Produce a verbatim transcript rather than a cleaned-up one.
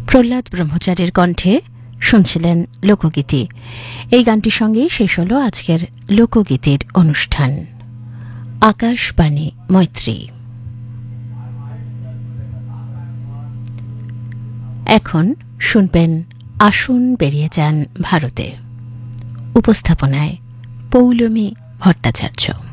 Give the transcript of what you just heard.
প্রহ্লাদ ব্রহ্মচারীর কণ্ঠে শুনছিলেন লোকগীতি। এই গানটির সঙ্গেই শেষ হল আজকের লোকগীতির অনুষ্ঠান। আকাশবাণী মৈত্রী। এখন শুনবেন আসুন বেরিয়ে যান ভারতে। উপস্থাপনায় পৌলমী ভট্টাচার্য।